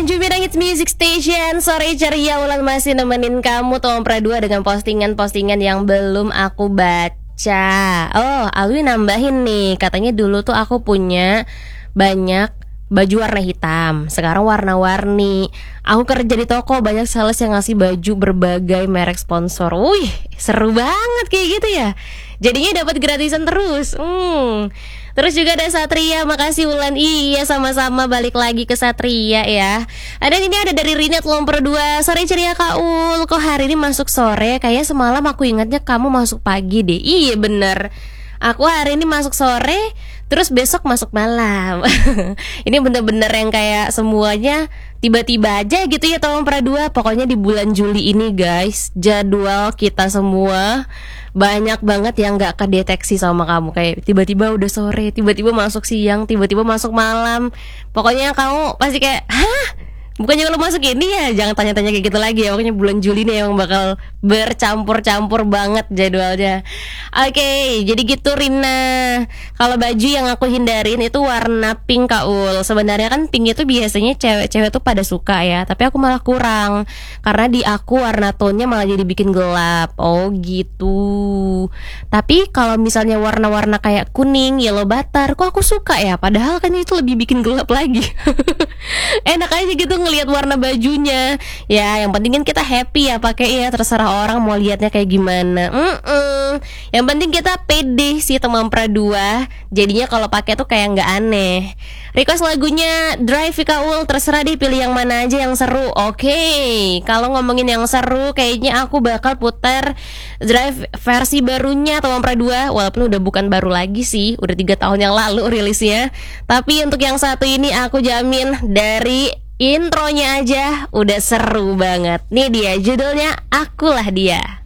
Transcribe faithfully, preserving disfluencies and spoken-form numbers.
Jumira Hits Music Station, sore ceria Ulan masih nemenin kamu Tompra dua dengan postingan-postingan yang belum aku baca. Oh, Alwi nambahin nih, katanya dulu tuh aku punya banyak baju warna hitam, sekarang warna-warni. Aku kerja di toko, banyak sales yang ngasih baju berbagai merek sponsor. Wih, seru banget kayak gitu ya. Jadinya dapat gratisan terus. Hmm. Terus juga ada Satria, makasih Ulan. Iya, sama-sama, balik lagi ke Satria ya. Ada ini ada dari Rinet Lompro dua. Sore ceria Kak Ul, kok hari ini masuk sore? Kayaknya semalam aku ingatnya kamu masuk pagi deh. Iya bener, aku hari ini masuk sore, terus besok masuk malam. Ini bener-bener yang kayak semuanya tiba-tiba aja gitu ya Tompra dua. Pokoknya di bulan Juli ini guys, jadwal kita semua banyak banget yang gak kedeteksi sama kamu. Kayak tiba-tiba udah sore, tiba-tiba masuk siang, tiba-tiba masuk malam. Pokoknya kamu pasti kayak, hah? Bukannya kalau masuk ini ya, jangan tanya-tanya kayak gitu lagi ya. Pokoknya bulan Juli nih emang bakal bercampur-campur banget jadwalnya. Oke, okay, jadi gitu Rina. Kalau baju yang aku hindarin itu warna pink Kak Ul. Sebenarnya kan pink itu biasanya cewek-cewek tuh pada suka ya, tapi aku malah kurang. Karena di aku warna tone-nya malah jadi bikin gelap. Oh gitu. Tapi kalau misalnya warna-warna kayak kuning, yellow butter, kok aku suka ya. Padahal kan itu lebih bikin gelap lagi. Enak aja gitu ngelihat warna bajunya. Ya, yang penting kan kita happy ya pakai ya. Terserah orang mau lihatnya kayak gimana. Mm-mm. Yang penting kita pede sih Tompra dua. Jadinya kalau pakai tuh kayak nggak aneh. Request lagunya Drive Kak Ul, terserah deh pilih yang mana aja yang seru. Oke, okay. Kalau ngomongin yang seru, kayaknya aku bakal putar Drive versi barunya Tompra dua. Walaupun udah bukan baru lagi sih, udah tiga tahun yang lalu rilisnya. Tapi untuk yang satu ini aku jamin dari intronya aja udah seru banget. Nih dia judulnya Akulah Dia.